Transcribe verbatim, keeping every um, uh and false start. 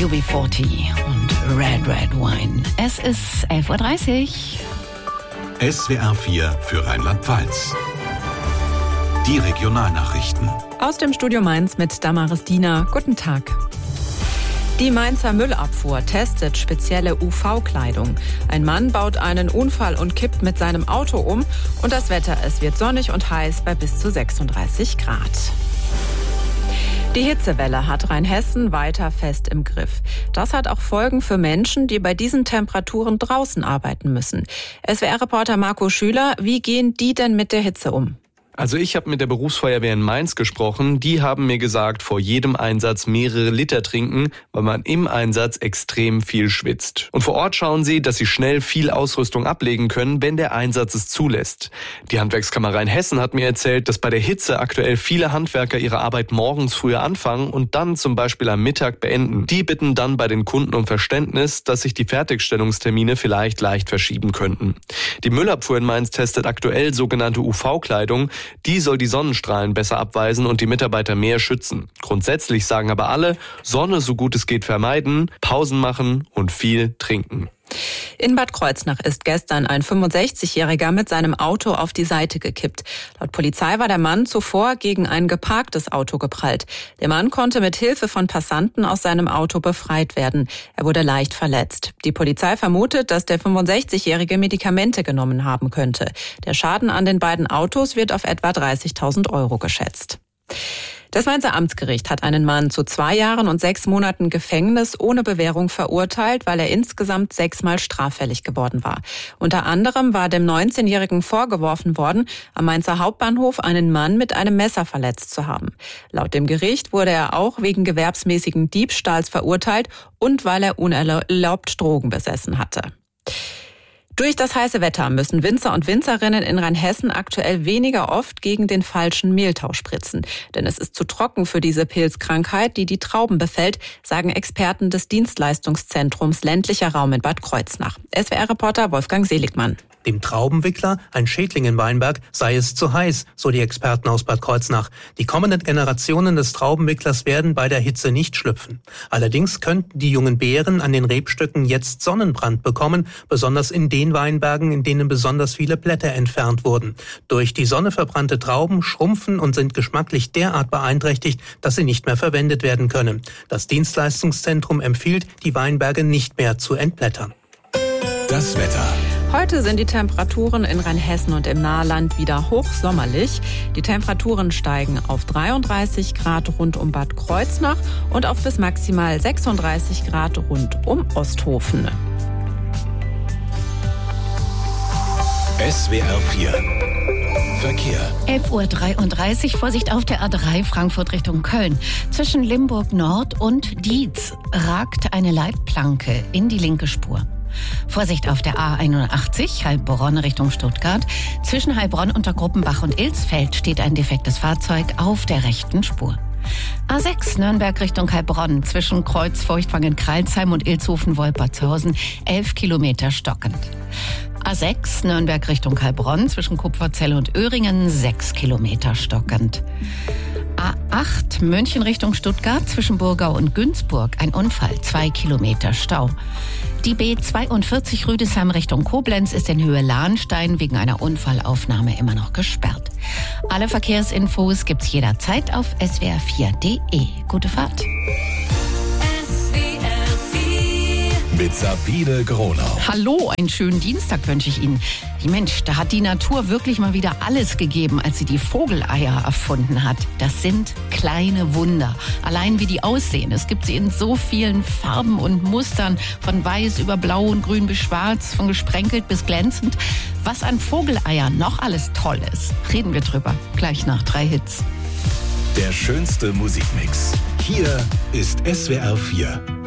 U B vierzig und Red Red Wine. Es ist elf Uhr dreißig. S W R vier für Rheinland-Pfalz. Die Regionalnachrichten. Aus dem Studio Mainz mit Damaris Diener. Guten Tag. Die Mainzer Müllabfuhr testet spezielle U V-Kleidung. Ein Mann baut einen Unfall und kippt mit seinem Auto um. Und das Wetter, es wird sonnig und heiß bei bis zu sechsunddreißig Grad. Die Hitzewelle hat Rheinhessen weiter fest im Griff. Das hat auch Folgen für Menschen, die bei diesen Temperaturen draußen arbeiten müssen. S W R-Reporter Marco Schüler, wie gehen die denn mit der Hitze um? Also ich habe mit der Berufsfeuerwehr in Mainz gesprochen. Die haben mir gesagt, vor jedem Einsatz mehrere Liter trinken, weil man im Einsatz extrem viel schwitzt. Und vor Ort schauen sie, dass sie schnell viel Ausrüstung ablegen können, wenn der Einsatz es zulässt. Die Handwerkskammer Rheinhessen hat mir erzählt, dass bei der Hitze aktuell viele Handwerker ihre Arbeit morgens früher anfangen und dann zum Beispiel am Mittag beenden. Die bitten dann bei den Kunden um Verständnis, dass sich die Fertigstellungstermine vielleicht leicht verschieben könnten. Die Müllabfuhr in Mainz testet aktuell sogenannte U V-Kleidung. Die soll die Sonnenstrahlen besser abweisen und die Mitarbeiter mehr schützen. Grundsätzlich sagen aber alle, Sonne so gut es geht vermeiden, Pausen machen und viel trinken. In Bad Kreuznach ist gestern ein fünfundsechzigjähriger mit seinem Auto auf die Seite gekippt. Laut Polizei war der Mann zuvor gegen ein geparktes Auto geprallt. Der Mann konnte mit Hilfe von Passanten aus seinem Auto befreit werden. Er wurde leicht verletzt. Die Polizei vermutet, dass der fünfundsechzigjährige Medikamente genommen haben könnte. Der Schaden an den beiden Autos wird auf etwa dreißigtausend Euro geschätzt. Das Mainzer Amtsgericht hat einen Mann zu zwei Jahren und sechs Monaten Gefängnis ohne Bewährung verurteilt, weil er insgesamt sechsmal straffällig geworden war. Unter anderem war dem neunzehnjährigen vorgeworfen worden, am Mainzer Hauptbahnhof einen Mann mit einem Messer verletzt zu haben. Laut dem Gericht wurde er auch wegen gewerbsmäßigen Diebstahls verurteilt und weil er unerlaubt Drogen besessen hatte. Durch das heiße Wetter müssen Winzer und Winzerinnen in Rheinhessen aktuell weniger oft gegen den falschen Mehltau spritzen. Denn es ist zu trocken für diese Pilzkrankheit, die die Trauben befällt, sagen Experten des Dienstleistungszentrums Ländlicher Raum in Bad Kreuznach. S W R-Reporter Wolfgang Seligmann. Dem Traubenwickler, ein Schädling in Weinberg, sei es zu heiß, so die Experten aus Bad Kreuznach. Die kommenden Generationen des Traubenwicklers werden bei der Hitze nicht schlüpfen. Allerdings könnten die jungen Beeren an den Rebstöcken jetzt Sonnenbrand bekommen, besonders in den Weinbergen, in denen besonders viele Blätter entfernt wurden. Durch die Sonne verbrannte Trauben schrumpfen und sind geschmacklich derart beeinträchtigt, dass sie nicht mehr verwendet werden können. Das Dienstleistungszentrum empfiehlt, die Weinberge nicht mehr zu entblättern. Das Wetter. Heute sind die Temperaturen in Rheinhessen und im Nahland wieder hochsommerlich. Die Temperaturen steigen auf dreiunddreißig Grad rund um Bad Kreuznach und auf bis maximal sechsunddreißig Grad rund um Osthofen. S W R vier Verkehr. elf Uhr dreiunddreißig, Vorsicht auf der A drei Frankfurt Richtung Köln. Zwischen Limburg Nord und Dietz ragt eine Leitplanke in die linke Spur. Vorsicht auf der A einundachtzig, Heilbronn Richtung Stuttgart. Zwischen Heilbronn und der Gruppenbach und Ilsfeld steht ein defektes Fahrzeug auf der rechten Spur. A sechs Nürnberg Richtung Heilbronn, zwischen Kreuz Feuchtwangen-Kralsheim und Ilshofen-Wolpertshausen, elf Kilometer stockend. A sechs Nürnberg Richtung Heilbronn, zwischen Kupferzell und Öhringen, sechs Kilometer stockend. A acht München Richtung Stuttgart, zwischen Burgau und Günzburg, ein Unfall, zwei Kilometer Stau. Die B zweiundvierzig Rüdesheim Richtung Koblenz ist in Höhe Lahnstein wegen einer Unfallaufnahme immer noch gesperrt. Alle Verkehrsinfos gibt's jederzeit auf s w r vier punkt d e. Gute Fahrt. Mit Sabine Gronau. Hallo, einen schönen Dienstag wünsche ich Ihnen. Mensch, da hat die Natur wirklich mal wieder alles gegeben, als sie die Vogeleier erfunden hat. Das sind kleine Wunder. Allein wie die aussehen. Es gibt sie in so vielen Farben und Mustern. Von weiß über blau und grün bis schwarz, von gesprenkelt bis glänzend. Was an Vogeleiern noch alles toll ist, reden wir drüber. Gleich nach drei Hits. Der schönste Musikmix. Hier ist S W R vier.